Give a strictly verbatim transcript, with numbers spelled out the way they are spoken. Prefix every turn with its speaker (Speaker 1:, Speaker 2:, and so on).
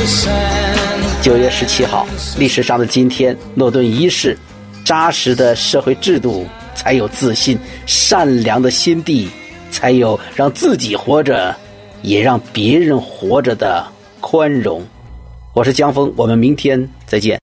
Speaker 1: 九月十七号，历史上的今天，诺顿一世，扎实的社会制度才有自信，善良的心地才有让自己活着也让别人活着的宽容。我是江峰，我们明天再见。